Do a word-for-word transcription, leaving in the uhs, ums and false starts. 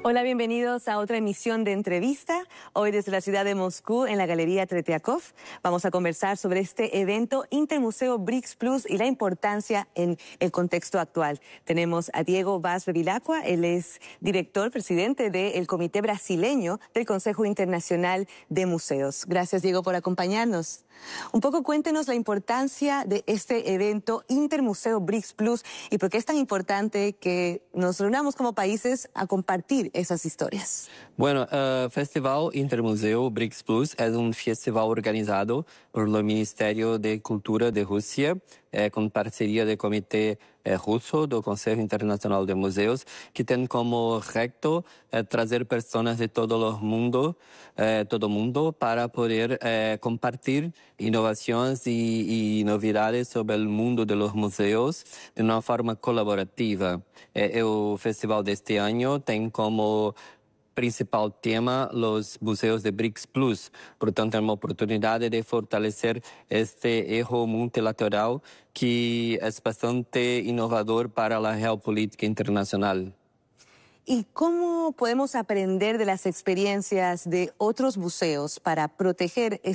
Hola, bienvenidos a otra emisión de entrevista. Hoy desde la ciudad de Moscú, en la Galería Tretiakov, vamos a conversar sobre este evento Intermuseo BRICS Plus y la importancia en el contexto actual. Tenemos a Diego Vaz Bevilacqua, él es director, presidente del Comité Brasileño del Consejo Internacional de Museos. Gracias, Diego, por acompañarnos. Un poco cuéntenos la importancia de este evento Intermuseo BRICS Plus y por qué es tan importante que nos reunamos como países a compartir esas historias. Bueno, el uh, Festival Intermuseo BRICS Plus es un festival organizado por el Ministerio de Cultura de Rusia, eh, con parceria del Comité eh, Ruso do Consejo Internacional de Museos, que tiene como reto eh, trazer personas de todo el mundo, eh, todo mundo para poder eh, compartir innovaciones y, y novedades sobre el mundo de los museos de una forma colaborativa. Eh, el festival de este año tiene como principal tema los museos de BRICS Plus. Por tanto, es una oportunidad de fortalecer este eje multilateral que es bastante innovador para la geopolítica internacional. ¿Y cómo podemos aprender de las experiencias de otros museos para proteger